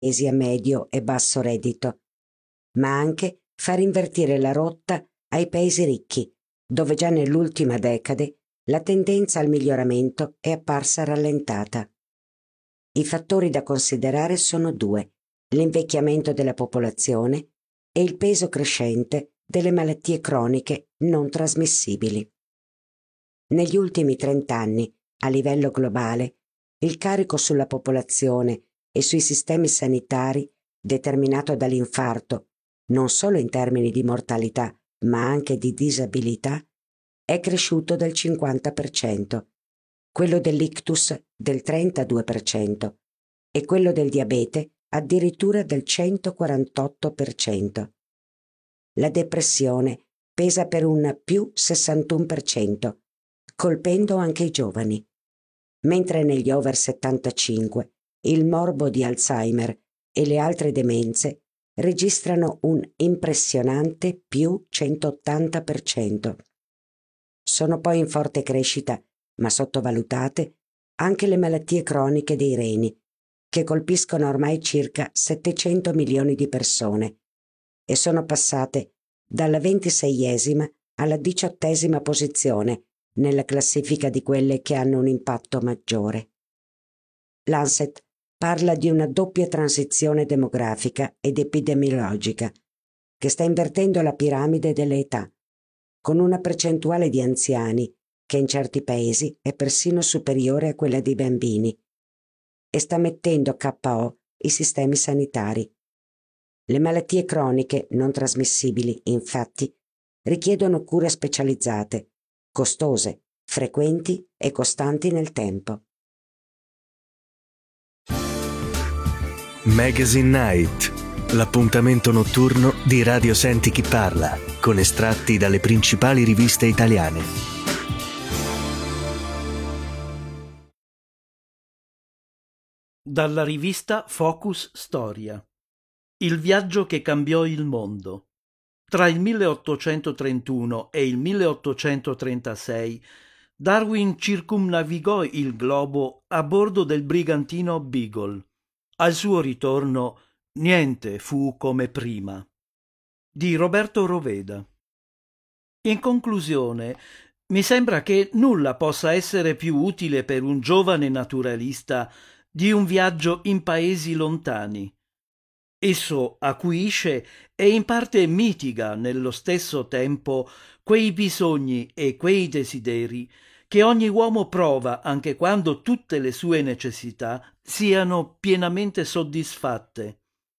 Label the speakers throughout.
Speaker 1: paesi a medio e basso reddito, ma anche far invertire la rotta ai paesi ricchi, dove già nell'ultima decade la tendenza al miglioramento è apparsa rallentata. I fattori da considerare sono due: l'invecchiamento della popolazione e il peso crescente delle malattie croniche non trasmissibili. Negli ultimi 30 anni, a livello globale, il carico sulla popolazione e sui sistemi sanitari determinato dall'infarto, non solo in termini di mortalità, ma anche di disabilità, è cresciuto del 50%, quello dell'ictus del 32% e quello del diabete addirittura del 148%. La depressione pesa per un più 61%, colpendo anche i giovani, mentre negli over 75 il morbo di Alzheimer e le altre demenze registrano un impressionante più 180%. Sono poi in forte crescita, ma sottovalutate, anche le malattie croniche dei reni, che colpiscono ormai circa 700 milioni di persone e sono passate dalla 26esima alla 18esima posizione nella classifica di quelle che hanno un impatto maggiore. Lancet parla di una doppia transizione demografica ed epidemiologica che sta invertendo la piramide delle età, con una percentuale di anziani che in certi paesi è persino superiore a quella dei bambini, e sta mettendo KO i sistemi sanitari. Le malattie croniche non trasmissibili, infatti, richiedono cure specializzate, costose, frequenti e costanti nel tempo.
Speaker 2: Magazine Night, l'appuntamento notturno di Radio Senti Chi Parla, con estratti dalle principali riviste italiane.
Speaker 3: Dalla rivista Focus Storia. Il viaggio che cambiò il mondo. Tra il 1831 e il 1836 Darwin circumnavigò il globo a bordo del brigantino Beagle. Al suo ritorno niente fu come prima. Di Roberto Roveda. In conclusione, mi sembra che nulla possa essere più utile per un giovane naturalista di un viaggio in paesi lontani. Esso acuisce e in parte mitiga nello stesso tempo quei bisogni e quei desideri che ogni uomo prova anche quando tutte le sue necessità siano pienamente soddisfatte.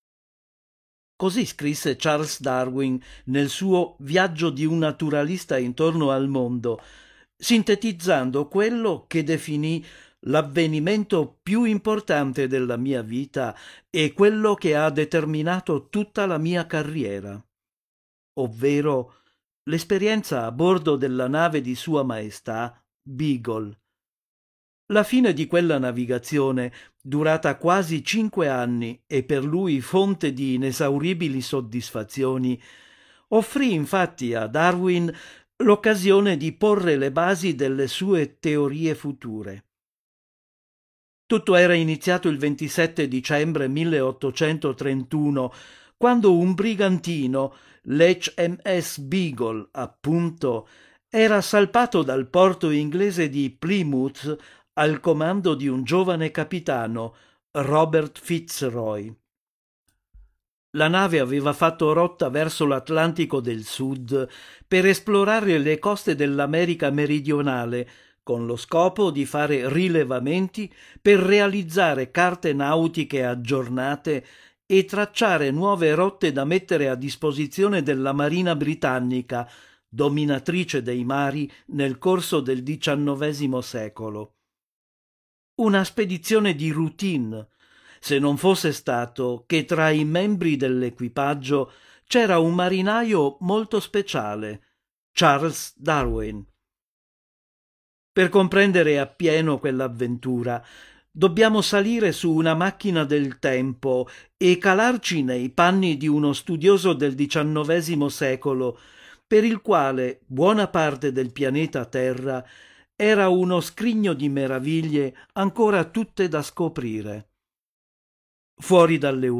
Speaker 3: Così scrisse Charles Darwin nel suo Viaggio di un naturalista intorno al mondo, sintetizzando quello che definì l'avvenimento più importante della mia vita e quello che ha determinato tutta la mia carriera, ovvero l'esperienza a bordo della nave di Sua Maestà Beagle. La fine di quella navigazione, durata quasi 5 anni e per lui fonte di inesauribili soddisfazioni, offrì infatti a Darwin l'occasione di porre le basi delle sue teorie future. Tutto era iniziato il 27 dicembre 1831, quando un brigantino, l'HMS Beagle, appunto, era salpato dal porto inglese di Plymouth al comando di un giovane capitano, Robert Fitzroy. La nave aveva fatto rotta verso l'Atlantico del Sud per esplorare le coste dell'America meridionale, con lo scopo di fare rilevamenti per realizzare carte nautiche aggiornate e tracciare nuove rotte da mettere a disposizione della Marina britannica, dominatrice dei mari nel corso del XIX secolo. Una spedizione di routine, se non fosse stato che tra i membri dell'equipaggio c'era un marinaio molto speciale, Charles Darwin. Per comprendere appieno quell'avventura, dobbiamo salire su una macchina del tempo e calarci nei panni di uno studioso del XIX secolo, per il quale buona parte del pianeta Terra era uno scrigno di meraviglie ancora tutte da scoprire. fuori dalle